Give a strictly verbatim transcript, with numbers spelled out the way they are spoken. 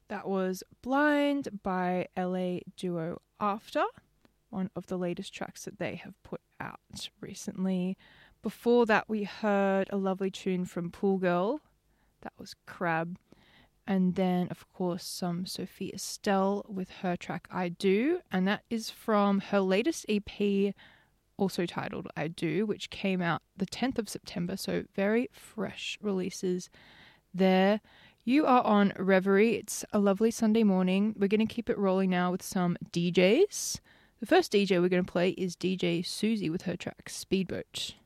That was Blind by L A duo After, one of the latest tracks that they have put out recently. Before that, we heard a lovely tune from Pool Girl. That was Crab. And then, of course, some Sophie Estelle with her track I Do. And that is from her latest E P, also titled I Do, which came out the tenth of September. So very fresh releases there. You are on Reverie. It's a lovely Sunday morning. We're going to keep it rolling now with some D Js. The first D J we're going to play is D J Susie with her track Speedboat.